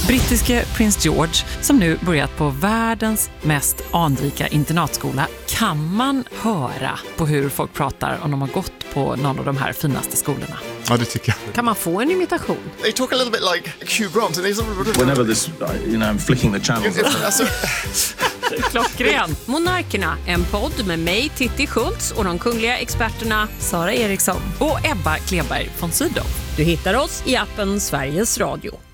Brittiske prins George, som nu börjat på världens mest anrika internatskola, kan man höra på hur folk pratar om de har gått på någon av de här finaste skolorna. Ja, det tycker jag. Kan man få en imitation? They talk a little bit like Hugh Grant. And whenever this, I'm flicking the channels. Klockren! Monarkerna, en podd med mig, Titti Schultz, och de kungliga experterna Sara Eriksson och Ebba Kleberg von Sydow. Du hittar oss i appen Sveriges Radio.